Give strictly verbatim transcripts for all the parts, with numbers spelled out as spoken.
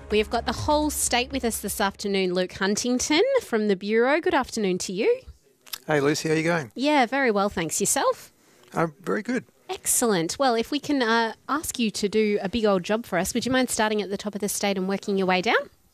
We've got the whole state with us this afternoon. Luke Huntington from the Bureau. Good afternoon to you. Hey Lucy, how are you going? Yeah, very well, thanks. Yourself? I'm very good. Excellent. Well, if we can uh, ask you to do a big old job for us, would you mind starting at the top of the state and working your way down?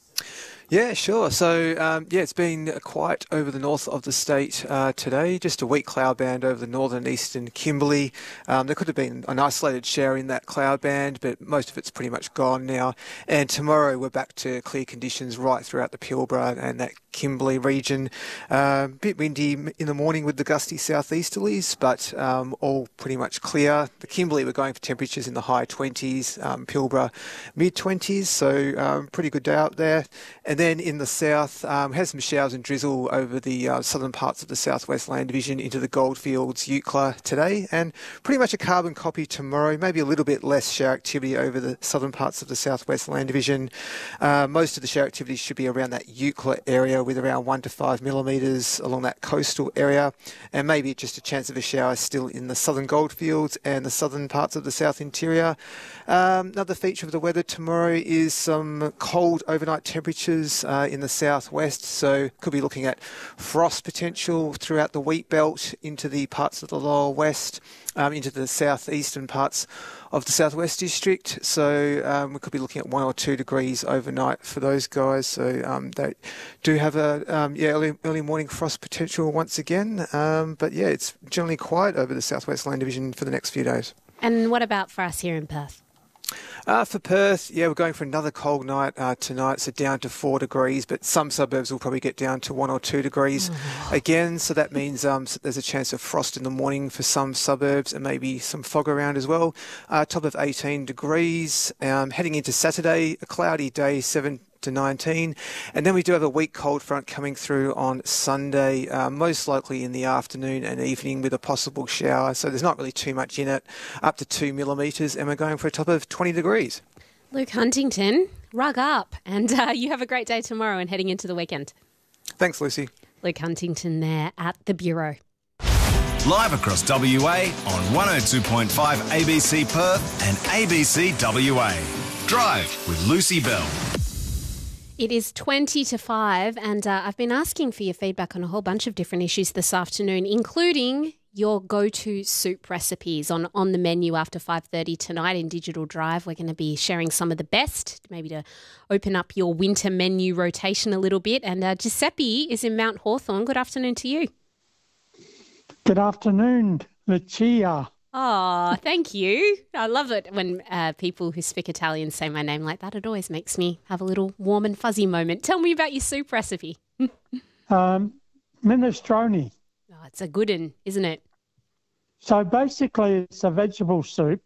Yeah, sure. So, um, yeah, it's been quiet over the north of the state uh, today. Just a weak cloud band over the northern and eastern Kimberley. Um, there could have been an isolated shower in that cloud band, but most of it's pretty much gone now. And tomorrow we're back to clear conditions right throughout the Pilbara and that Kimberley region. A uh, bit windy in the morning with the gusty southeasterlies, but um, all pretty much clear. The Kimberley, we're going for temperatures in the high twenties, um, Pilbara mid twenties, so um, pretty good day out there. And then in the south, um, had some showers and drizzle over the uh, southern parts of the Southwest Land Division into the Goldfields, Eucla today, and pretty much a carbon copy tomorrow, maybe a little bit less shower activity over the southern parts of the Southwest Land Division. Uh, most of the shower activity should be around that Eucla area with around one to five millimetres along that coastal area, and maybe just a chance of a shower still in the southern Goldfields and the southern parts of the South Interior. Um, another feature of the weather tomorrow is some cold overnight temperatures Uh, in the southwest, so could be looking at frost potential throughout the wheat belt into the parts of the lower west, um, into the southeastern parts of the southwest district. So um, we could be looking at one or two degrees overnight for those guys. So um, they do have a um, yeah early, early morning frost potential once again. Um, but yeah, it's generally quiet over the Southwest Land Division for the next few days. And what about for us here in Perth? Uh, for Perth, yeah, we're going for another cold night uh, tonight, so down to four degrees, but some suburbs will probably get down to one or two degrees oh. again, so that means um, there's a chance of frost in the morning for some suburbs and maybe some fog around as well. Uh, top of eighteen degrees. Um, heading into Saturday, a cloudy day, seven to nineteen, and then we do have a weak cold front coming through on Sunday, uh, most likely in the afternoon and evening with a possible shower, so there's not really too much in it, up to two millimetres, and we're going for a top of twenty degrees. Luke Huntington, rug up, and uh, you have a great day tomorrow and heading into the weekend. Thanks, Lucy. Luke Huntington there at the Bureau. Live across W A on one oh two point five A B C Perth and A B C W A. Drive with Lucy Bell. It is twenty to five, and uh, I've been asking for your feedback on a whole bunch of different issues this afternoon, including your go-to soup recipes on, on the menu after five thirty tonight in Digital Drive. We're going to be sharing some of the best, maybe to open up your winter menu rotation a little bit. And uh, Giuseppe is in Mount Hawthorn. Good afternoon to you. Good afternoon, Lucia. Oh, thank you. I love it when uh, people who speak Italian say my name like that. It always makes me have a little warm and fuzzy moment. Tell me about your soup recipe. um, minestrone. Oh, it's a good one, isn't it? So basically it's a vegetable soup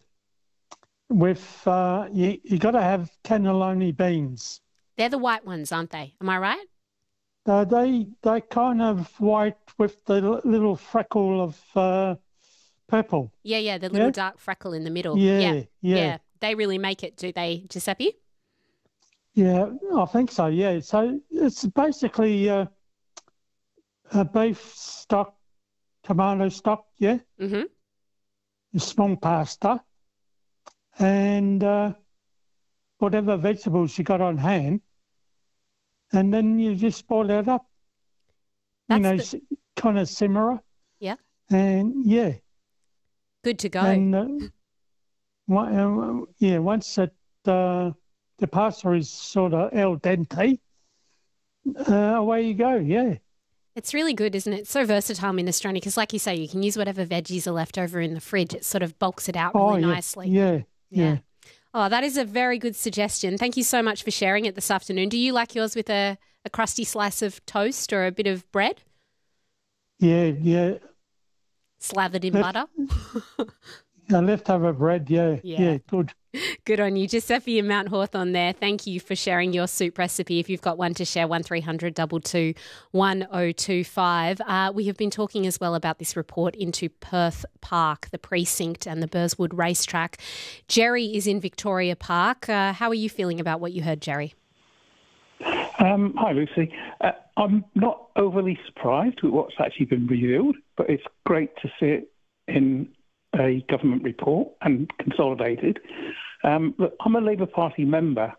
with, uh, you, you got to have cannelloni beans. They're the white ones, aren't they? Am I right? Uh, they, they kind of white with the little freckle of... Uh, purple. Yeah, yeah, the little yeah? dark freckle in the middle. Yeah, yeah, yeah. Yeah, they really make it, do they, Giuseppe? Yeah, I think so, yeah. So it's basically uh, a beef stock, tomato stock, yeah? Mm-hmm. A small pasta and uh, whatever vegetables you got on hand, and then you just boil it up. That's you know, the... kind of simmer. Yeah. And, yeah. Good to go. And, uh, one, uh, yeah, once it, uh, the pasta is sort of al dente, uh, away you go, yeah. It's really good, isn't it? It's so versatile, minestrone, because like you say, you can use whatever veggies are left over in the fridge. It sort of bulks it out really oh, yeah, nicely. Yeah, yeah, yeah. Oh, that is a very good suggestion. Thank you so much for sharing it this afternoon. Do you like yours with a, a crusty slice of toast or a bit of bread? Yeah, yeah. Slathered in Left, butter? uh, leftover bread, yeah, yeah. Yeah, good. Good on you. Giuseppe in Mount Hawthorn there. Thank you for sharing your soup recipe. If you've got one to share, one three hundred two two one oh two five. Uh, we have been talking as well about this report into Perth Park, the precinct and the Burswood racetrack. Jerry is in Victoria Park. Uh, how are you feeling about what you heard, Jerry? Um, hi, Lucy. Uh, I'm not overly surprised with what's actually been revealed, but it's great to see it in a government report and consolidated. Um, look, I'm a Labour Party member,